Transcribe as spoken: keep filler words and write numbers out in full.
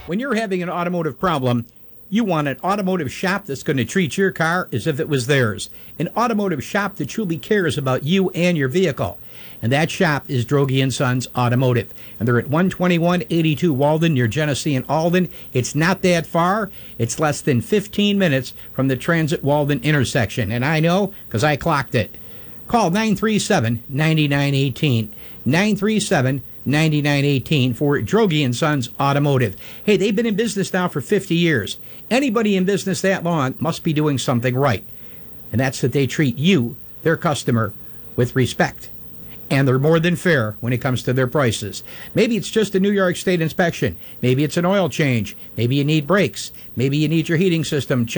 When you're having an automotive problem, you want an automotive shop that's going to treat your car as if it was theirs. An automotive shop that truly cares about you and your vehicle. And that shop is Droege and Sons Automotive. And they're at one twenty-one eighty-two Walden near Genesee and Alden. It's not that far. It's less than fifteen minutes from the Transit Walden intersection. And I know because I clocked it. Call nine three seven, nine nine one eight. nine three seven, nine nine one eight for Droege and Sons Automotive. Hey, they've been in business now for fifty years. Anybody in business that long must be doing something right. And that's that they treat you, their customer, with respect. And they're more than fair when it comes to their prices. Maybe it's just a New York State inspection. Maybe it's an oil change. Maybe you need brakes. Maybe you need your heating system checked.